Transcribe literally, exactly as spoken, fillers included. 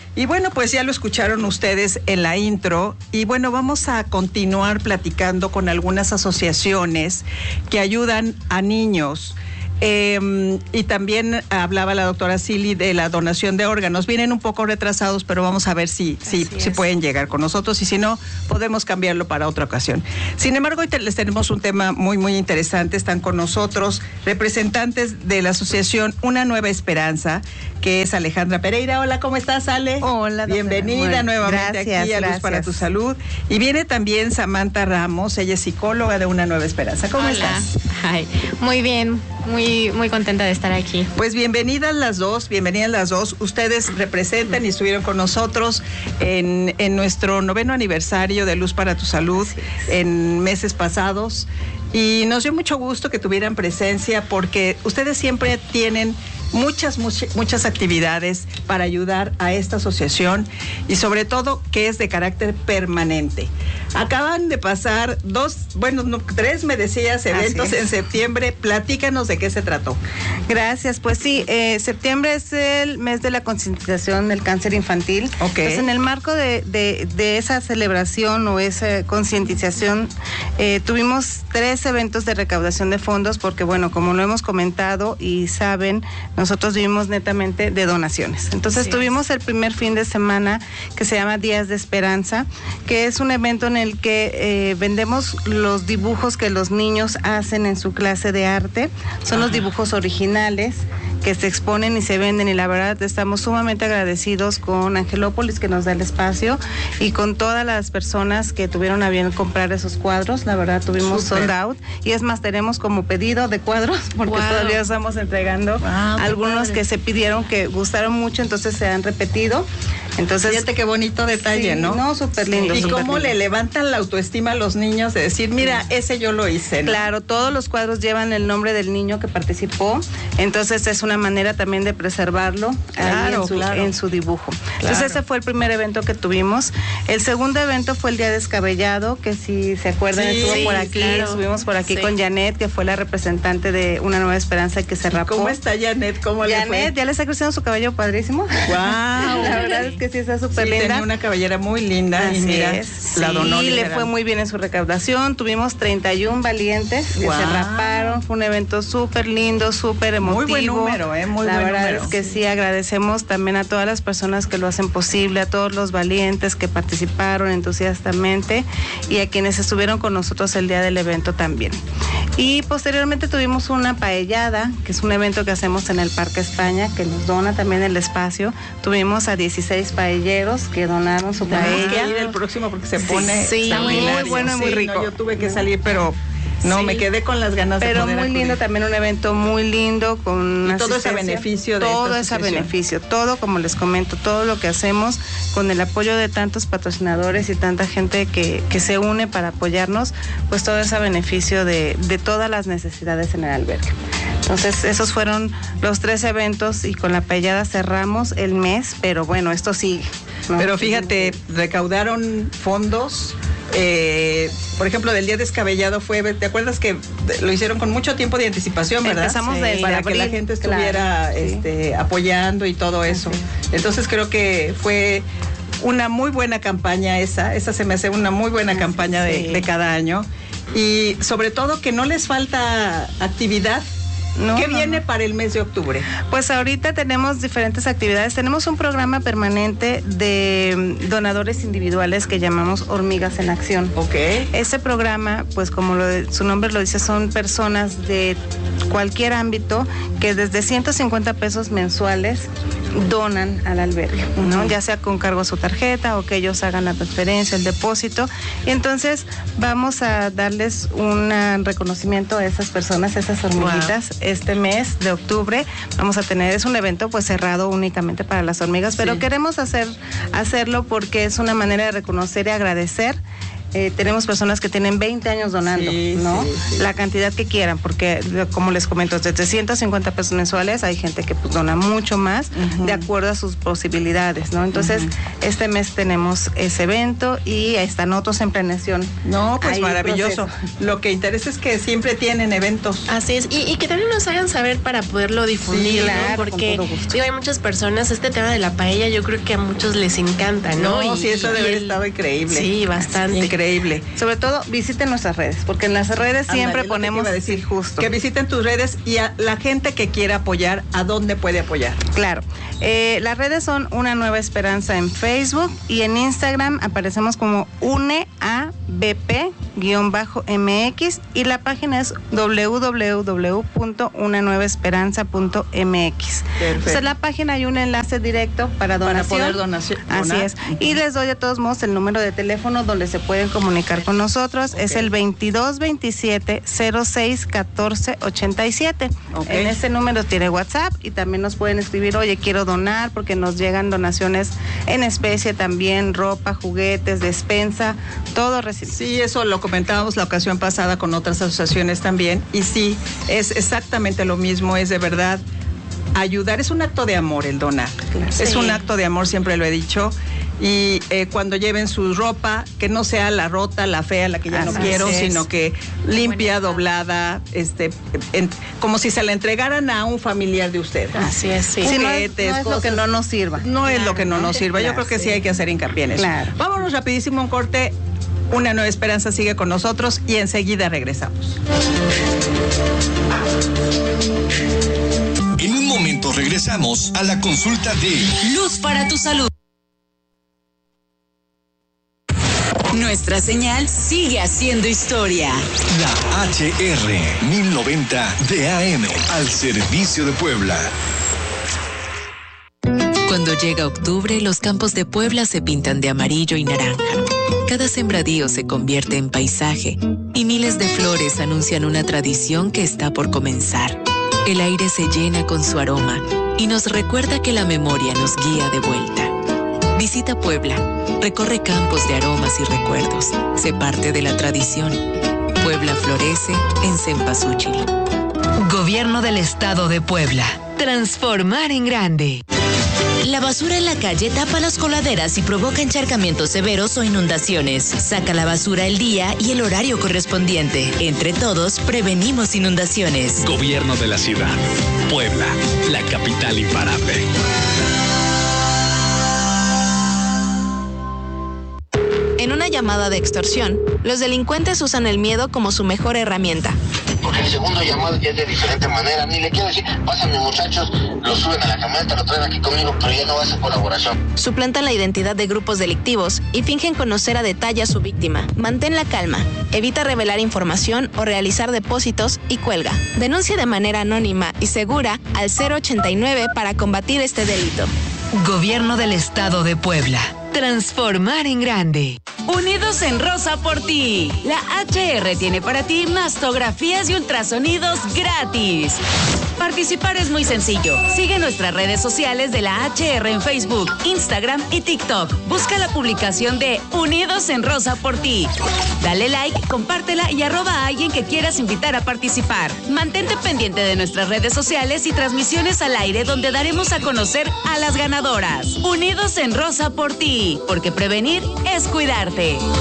Y bueno, pues ya lo escucharon ustedes en la intro y bueno, vamos a continuar platicando con algunas asociaciones que ayudan a niños. Eh, y también hablaba la doctora Silly de la donación de órganos. Vienen un poco retrasados, pero vamos a ver si, si, si pueden llegar con nosotros y si no, podemos cambiarlo para otra ocasión. Sin embargo, hoy te, les tenemos un tema muy, muy interesante. Están con nosotros representantes de la asociación Una Nueva Esperanza, que es Alejandra Pereira. Hola, ¿cómo estás, Ale? Hola, bienvenida bueno, nuevamente gracias, aquí a Luz gracias. para tu Salud. Y viene también Samantha Ramos, ella es psicóloga de Una Nueva Esperanza. ¿Cómo Hola. estás? Ay, muy bien, muy, muy contenta de estar aquí. Pues bienvenidas las dos, bienvenidas las dos. Ustedes representan y estuvieron con nosotros en, en nuestro noveno aniversario de Luz para tu Salud en meses pasados. Y nos dio mucho gusto que tuvieran presencia porque ustedes siempre tienen muchas, muchas, muchas actividades para ayudar a esta asociación y sobre todo que es de carácter permanente. Acaban de pasar dos, bueno, no, tres, me decías, eventos en septiembre. Platícanos de qué se trató. Gracias, pues sí, eh, septiembre es el mes de la concientización del cáncer infantil. Okay. Pues en el marco de, de, de esa celebración o esa concientización, eh, tuvimos tres eventos de recaudación de fondos porque, bueno, como lo hemos comentado y saben, nosotros vivimos netamente de donaciones. Entonces sí. Tuvimos el primer fin de semana que se llama Días de Esperanza, que es un evento en el que eh, vendemos los dibujos que los niños hacen en su clase de arte. Son Ajá. los dibujos originales que se exponen y se venden y la verdad estamos sumamente agradecidos con Angelópolis que nos da el espacio y con todas las personas que tuvieron a bien comprar esos cuadros. La verdad tuvimos Super. sold out y es más, tenemos como pedido de cuadros porque wow. todavía estamos entregando wow, algunos padre. que se pidieron que gustaron mucho, entonces se han repetido. Entonces, fíjate qué bonito detalle, sí, ¿no? No, súper lindo. Y super cómo lindo. le levantan la autoestima a los niños de decir, mira, ese yo lo hice, ¿no? Claro, todos los cuadros llevan el nombre del niño que participó, entonces es una manera también de preservarlo claro, ahí en, su, claro. en su dibujo. Claro. Entonces ese fue el primer evento que tuvimos. El segundo evento fue el Día Descabellado, que si se acuerdan sí, estuvo por aquí, claro. estuvimos por aquí sí. con Janet, que fue la representante de Una Nueva Esperanza que se rapó. ¿Cómo está Janet? ¿Cómo Janet, le fue? Janet, ya le está creciendo su cabello padrísimo. Wow. La verdad es que sí está súper sí, linda. Tenía una cabellera muy linda Así y mira, es. la donó. Sí, le fue muy bien en su recaudación. Tuvimos treinta y uno valientes que wow. se raparon. Fue un evento súper lindo, súper emotivo. Muy buen número, ¿eh? Muy la buen verdad número. es que sí, agradecemos también a todas las personas que lo hacen posible, a todos los valientes que participaron entusiastamente y a quienes estuvieron con nosotros el día del evento también. Y posteriormente tuvimos una paellada, que es un evento que hacemos en el Parque España, que nos dona también el espacio. Tuvimos a dieciséis paelleros que donaron su paella. Tenemos que ir el próximo porque se pone sí, sí, muy bueno y muy sí, rico. No, yo tuve que salir, pero no, sí. me quedé con las ganas pero de poder muy acudir. lindo, también un evento muy lindo con y todo ese beneficio de todo ese beneficio, todo como les comento, todo lo que hacemos con el apoyo de tantos patrocinadores y tanta gente que, que se une para apoyarnos, pues todo ese beneficio de, de todas las necesidades en el albergue. Entonces esos fueron los tres eventos y con la paellada cerramos el mes, pero bueno, esto sí. ¿no? Pero fíjate, recaudaron fondos. Eh, por ejemplo, del Día Descabellado fue, ¿te acuerdas que lo hicieron con mucho tiempo de anticipación, verdad? Empezamos sí, desde para abril, que la gente estuviera claro, este, sí. apoyando y todo eso. Sí. Entonces creo que fue una muy buena campaña esa, esa se me hace una muy buena campaña sí. de, de cada año y sobre todo que no les falta actividad. No, ¿Qué no, viene no. para el mes de octubre? Pues ahorita tenemos diferentes actividades. Tenemos un programa permanente de donadores individuales que llamamos Hormigas en Acción. Ok. Ese programa, pues como lo, su nombre lo dice, son personas de cualquier ámbito que desde ciento cincuenta pesos mensuales donan al albergue, ¿no? Uh-huh. Ya sea con cargo a su tarjeta o que ellos hagan la transferencia, el depósito. Y entonces vamos a darles un reconocimiento a esas personas, a esas hormiguitas. Wow. Este mes de octubre vamos a tener, es un evento pues cerrado únicamente para las hormigas, sí. pero queremos hacer, hacerlo porque es una manera de reconocer y agradecer Eh, tenemos personas que tienen veinte años donando, sí, ¿no? Sí, sí. La cantidad que quieran, porque como les comento, desde ciento cincuenta pesos mensuales hay gente que pues, dona mucho más uh-huh. de acuerdo a sus posibilidades, ¿no? Entonces, uh-huh. este mes tenemos ese evento y están otros en planeación. No, pues maravilloso. Proceso. Lo que interesa es que siempre tienen eventos. Así es, y, y que también nos hagan saber para poderlo difundir, sí, claro, ¿no? Porque digo, hay muchas personas, este tema de la paella yo creo que a muchos les encanta, ¿no? No, y, sí, eso debe haber estado increíble. Sí, bastante. Increíble. Sobre todo visiten nuestras redes, porque en las redes Anda, siempre ponemos que decir justo que visiten tus redes y a la gente que quiera apoyar, ¿a dónde puede apoyar? Claro, eh, las redes son Una Nueva Esperanza en Facebook y en Instagram aparecemos como une a b p guión bajo m x y la página es doble u doble u doble u punto una nueva esperanza punto m x. Perfecto. En la página hay un enlace directo para donación. Para poder donación. Así es. Y les doy de todos modos el número de teléfono donde se pueden comunicar con nosotros. Okay. Es el veintidós veintisiete cero seis catorce ochenta y siete. Okay. En ese número tiene WhatsApp y también nos pueden escribir, oye, quiero donar, porque nos llegan donaciones en especie también, ropa, juguetes, despensa, todo recibe. Sí, eso lo comentábamos la ocasión pasada con otras asociaciones también, y sí, es exactamente lo mismo, es de verdad ayudar, es un acto de amor el donar, claro. Sí. Es un acto de amor, siempre lo he dicho, y eh, cuando lleven su ropa, que no sea la rota, la fea, la que ya Así no quiero, es. Sino que limpia, doblada, este, en, como si se la entregaran a un familiar de ustedes. Así es, sí. sí Juguetes, no es, no es lo que no nos sirva. No claro, es lo que no nos sirva, claro, yo creo que sí. sí hay que hacer hincapié en eso. Claro. Vámonos rapidísimo a un corte. Una Nueva Esperanza sigue con nosotros y enseguida regresamos. En un momento regresamos a la consulta de Luz para tu Salud. Nuestra señal sigue haciendo historia. La H R mil noventa de A M al servicio de Puebla. Cuando llega octubre, los campos de Puebla se pintan de amarillo y naranja. Cada sembradío se convierte en paisaje y miles de flores anuncian una tradición que está por comenzar. El aire se llena con su aroma y nos recuerda que la memoria nos guía de vuelta. Visita Puebla, recorre campos de aromas y recuerdos, sé parte de la tradición. Puebla florece en Cempasúchil. Gobierno del Estado de Puebla. Transformar en grande. La basura en la calle tapa las coladeras y provoca encharcamientos severos o inundaciones. Saca la basura el día y el horario correspondiente. Entre todos, prevenimos inundaciones. Gobierno de la ciudad. Puebla, la capital imparable. En una llamada de extorsión, los delincuentes usan el miedo como su mejor herramienta. Porque el segundo llamado ya es de diferente manera. Ni le quiero decir, pásenme muchachos, lo suben a la camioneta, lo traen aquí conmigo, pero ya no va a ser colaboración. Suplantan la identidad de grupos delictivos y fingen conocer a detalle a su víctima. Mantén la calma, evita revelar información o realizar depósitos y cuelga. Denuncia de manera anónima y segura al cero ochenta y nueve para combatir este delito. Gobierno del Estado de Puebla. Transformar en grande. Unidos en Rosa por ti. La H R tiene para ti mastografías y ultrasonidos gratis. Participar es muy sencillo. Sigue nuestras redes sociales de la H R en Facebook, Instagram y TikTok. Busca la publicación de Unidos en Rosa por ti. Dale like, compártela y arroba a alguien que quieras invitar a participar. Mantente pendiente de nuestras redes sociales y transmisiones al aire donde daremos a conocer a las ganadoras. Unidos en Rosa por ti, porque prevenir es cuidarte.